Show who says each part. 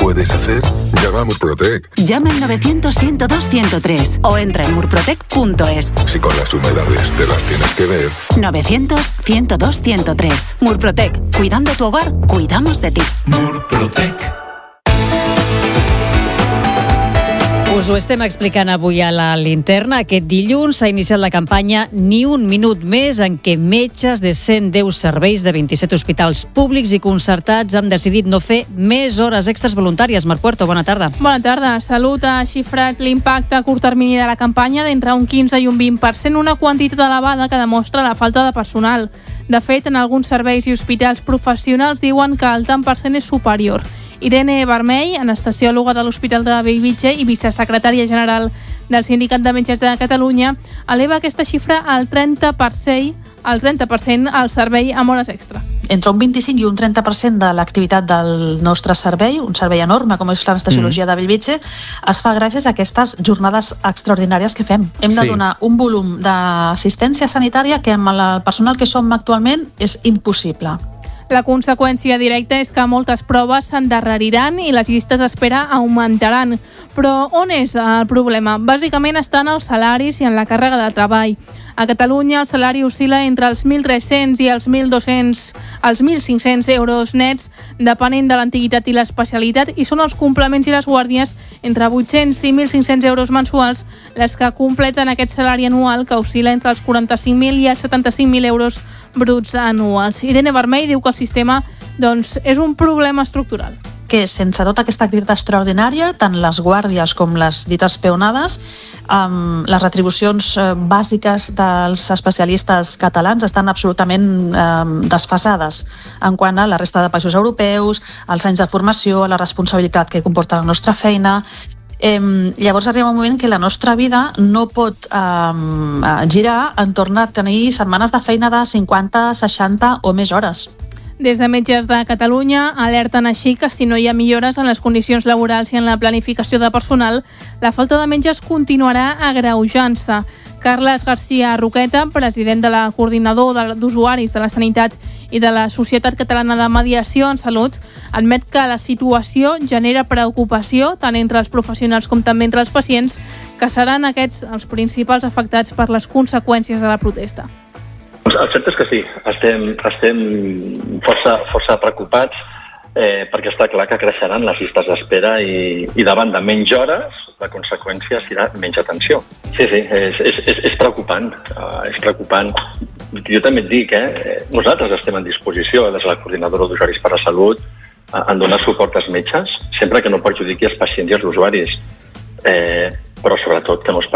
Speaker 1: puedes hacer? Llama a Murprotec.
Speaker 2: Llama al 900-102-103 o entra en murprotec.es.
Speaker 1: Si con las humedades te las tienes que ver.
Speaker 2: 900-102-103. Murprotec. Cuidando tu hogar, cuidamos de ti.
Speaker 3: Murprotec.
Speaker 4: Us ho estem explicant avui a la linterna. Aquest dilluns s'ha iniciat la campanya Ni un minut més, en què metges de 110 serveis de 27 hospitals públics i concertats han decidit no fer més hores extres voluntàries. Marc Puerto, bona tarda.
Speaker 5: Bona tarda. Salut ha xifrat l'impacte a curt termini de la campanya d'entre un 15 i un 20%, una quantitat elevada que demostra la falta de personal. De fet, en alguns serveis i hospitals professionals diuen que el tant per cent és superior. Irene Vermell, anestesiòloga de l'Hospital de Bellvitge i vicesecretària general del Sindicat de Metges de Catalunya, eleva aquesta xifra al 30% al servei amb hores extra.
Speaker 6: Entre un 25 i un 30% de l'activitat del nostre servei, un servei enorme com és l'anestesiologia de Bellvitge, es fa gràcies a aquestes jornades extraordinàries que fem. Hem de donar un volum d'assistència sanitària que amb el personal que som actualment és impossible.
Speaker 5: La conseqüència directa és que moltes proves s'endarreriran i les llistes d'espera augmentaran. Però on és el problema? Bàsicament està en els salaris i en la càrrega de treball. A Catalunya el salari oscil·la entre els 1.300 i els 1.500 euros nets, depenent de l'antiguitat i l'especialitat, i són els complements i les guàrdies entre 800 i 1.500 euros mensuals les que completen aquest salari anual, que oscil·la entre els 45.000 i els 75.000 euros bruts anuals. Irene Vermell diu que el sistema és un problema estructural.
Speaker 6: Que sense tota aquesta activitat extraordinària, tant les guàrdies com les dites peonades, les retribucions bàsiques dels especialistes catalans estan absolutament desfasades en quant a la resta de països europeus, als anys de formació, a la responsabilitat que comporta la nostra feina. Llavors arriba un moment que la nostra vida no pot girar entorn a tenir setmanes de feina de 50, 60 o més hores.
Speaker 5: Des de Metges de Catalunya alerten així que si no hi ha millores en les condicions laborals i en la planificació de personal, la falta de metges continuarà agreujant-se. Carles García Roqueta, president de la Coordinador d'Usuaris de la Sanitat i de la Societat Catalana de Mediació en Salut, admet que la situació genera preocupació tant entre els professionals com també entre els pacients, que seran aquests els principals afectats per les conseqüències de la protesta.
Speaker 7: El cert és que sí, estem força preocupats perquè està clar que creixeran les llistes d'espera i davant de menys hores la conseqüència serà menys atenció. Sí, és preocupant, és preocupant. Jo també et dic, nosaltres estem en disposició des de la Coordinadora d'Usuaris per la Salut en donar suport als metges, sempre que no perjudiqui els pacients i els usuaris, però sobretot que no es